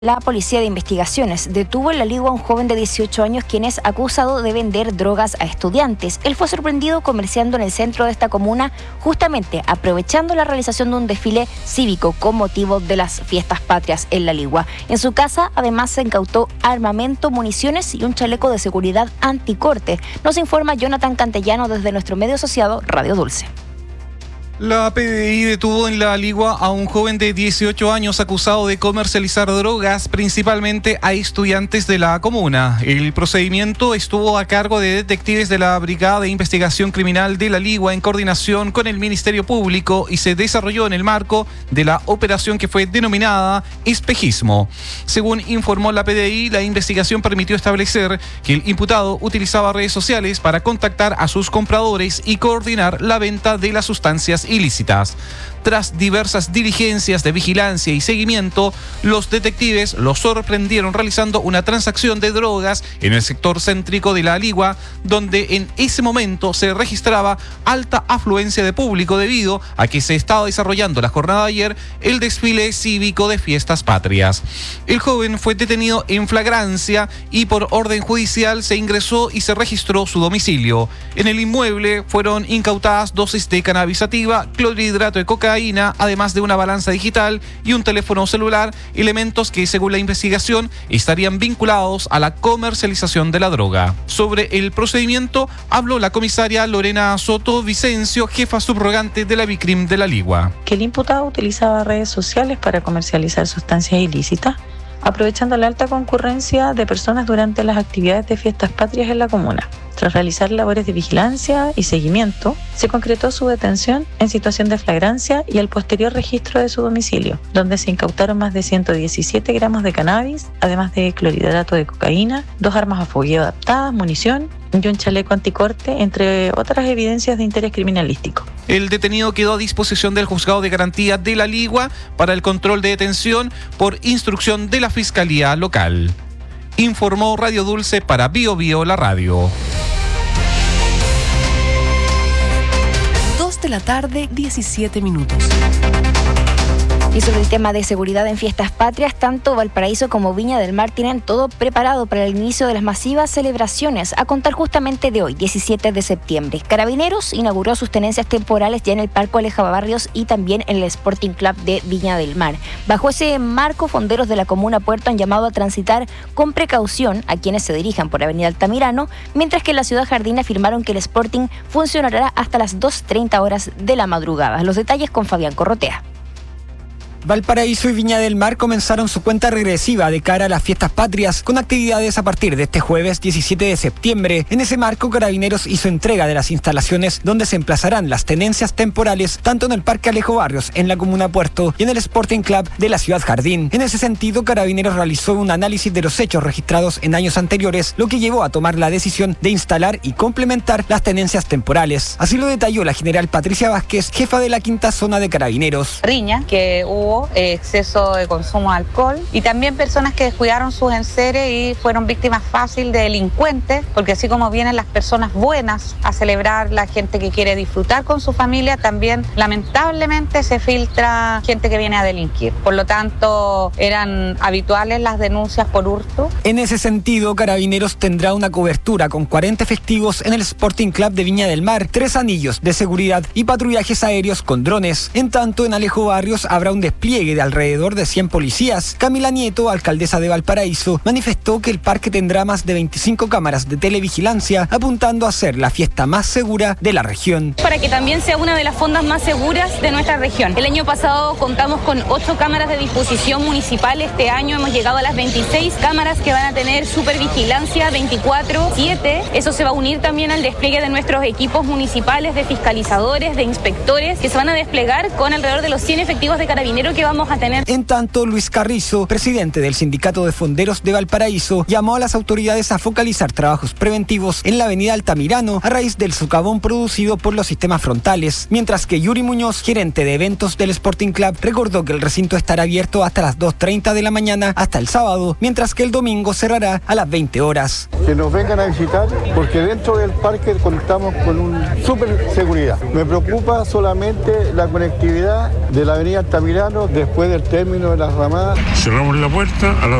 La Policía de Investigaciones detuvo en La Ligua a un joven de 18 años quien es acusado de vender drogas a estudiantes. Él fue sorprendido comerciando en el centro de esta comuna, justamente aprovechando la realización de un desfile cívico con motivo de las fiestas patrias en La Ligua. En su casa, además, se incautó armamento, municiones y un chaleco de seguridad anticorte. Nos informa Jonathan Cantellano desde nuestro medio asociado Radio Dulce. La PDI detuvo en La Ligua a un joven de 18 años acusado de comercializar drogas, principalmente a estudiantes de la comuna. El procedimiento estuvo a cargo de detectives de la Brigada de Investigación Criminal de La Ligua en coordinación con el Ministerio Público y se desarrolló en el marco de la operación que fue denominada Espejismo. Según informó la PDI, la investigación permitió establecer que el imputado utilizaba redes sociales para contactar a sus compradores y coordinar la venta de las sustancias ilícitas. Tras diversas diligencias de vigilancia y seguimiento, los detectives lo sorprendieron realizando una transacción de drogas en el sector céntrico de La Ligua, donde en ese momento se registraba alta afluencia de público debido a que se estaba desarrollando la jornada de ayer el desfile cívico de fiestas patrias. El joven fue detenido en flagrancia y por orden judicial se ingresó y se registró su domicilio. En el inmueble fueron incautadas dosis de cannabis sativa, clorhidrato de cocaína, además de una balanza digital y un teléfono celular, elementos que, según la investigación, estarían vinculados a la comercialización de la droga. Sobre el procedimiento habló la comisaria Lorena Soto Vicencio, jefa subrogante de la BICRIM de La Ligua. Que el imputado utilizaba redes sociales para comercializar sustancias ilícitas, aprovechando la alta concurrencia de personas durante las actividades de fiestas patrias en la comuna. Tras realizar labores de vigilancia y seguimiento, se concretó su detención en situación de flagrancia y el posterior registro de su domicilio, donde se incautaron más de 117 gramos de cannabis, además de clorhidrato de cocaína, 2 armas a fogueo adaptadas, munición y un chaleco anticorte, entre otras evidencias de interés criminalístico. El detenido quedó a disposición del Juzgado de Garantía de La Ligua para el control de detención por instrucción de la Fiscalía Local. Informó Radio Dulce para Bio Bio La Radio. 2 de la tarde, 17 minutos. Y sobre el tema de seguridad en fiestas patrias, tanto Valparaíso como Viña del Mar tienen todo preparado para el inicio de las masivas celebraciones, a contar justamente de hoy, 17 de septiembre. Carabineros inauguró sus tenencias temporales ya en el Parque Aleja Barrios y también en el Sporting Club de Viña del Mar. Bajo ese marco, fonderos de la comuna Puerto han llamado a transitar con precaución a quienes se dirijan por Avenida Altamirano, mientras que en la Ciudad Jardín afirmaron que el Sporting funcionará hasta las 2:30 horas de la madrugada. Los detalles con Fabián Corrotea. Valparaíso y Viña del Mar comenzaron su cuenta regresiva de cara a las fiestas patrias con actividades a partir de este jueves 17 de septiembre. En ese marco, Carabineros hizo entrega de las instalaciones donde se emplazarán las tenencias temporales tanto en el Parque Alejo Barrios, en la comuna Puerto, y en el Sporting Club de la Ciudad Jardín. En ese sentido, Carabineros realizó un análisis de los hechos registrados en años anteriores, lo que llevó a tomar la decisión de instalar y complementar las tenencias temporales. Así lo detalló la general Patricia Vázquez, jefa de la quinta zona de Carabineros. Riña, que hubo exceso de consumo de alcohol y también personas que descuidaron sus enseres y fueron víctimas fácil de delincuentes, porque así como vienen las personas buenas a celebrar, la gente que quiere disfrutar con su familia, también lamentablemente se filtra gente que viene a delinquir. Por lo tanto, eran habituales las denuncias por hurto. En ese sentido, Carabineros tendrá una cobertura con 40 efectivos en el Sporting Club de Viña del Mar, 3 anillos de seguridad y patrullajes aéreos con drones. En tanto, en Alejo Barrios habrá un despliegue de alrededor de 100 policías. Camila Nieto, alcaldesa de Valparaíso, manifestó que el parque tendrá más de 25 cámaras de televigilancia, apuntando a ser la fiesta más segura de la región. Para que también sea una de las fondas más seguras de nuestra región. El año pasado contamos con 8 cámaras de disposición municipal. Este año hemos llegado a las 26 cámaras que van a tener supervigilancia 24/7. Eso se va a unir también al despliegue de nuestros equipos municipales de fiscalizadores, de inspectores, que se van a desplegar con alrededor de los 100 efectivos de Carabineros que vamos a tener. En tanto, Luis Carrizo, presidente del Sindicato de Fonderos de Valparaíso, llamó a las autoridades a focalizar trabajos preventivos en la avenida Altamirano a raíz del socavón producido por los sistemas frontales, mientras que Yuri Muñoz, gerente de eventos del Sporting Club, recordó que el recinto estará abierto hasta las 2:30 de la mañana hasta el sábado, mientras que el domingo cerrará a las 20 horas. Que nos vengan a visitar, porque dentro del parque contamos con una súper seguridad. Me preocupa solamente la conectividad de la avenida Altamirano después del término de las ramadas. Cerramos la puerta a las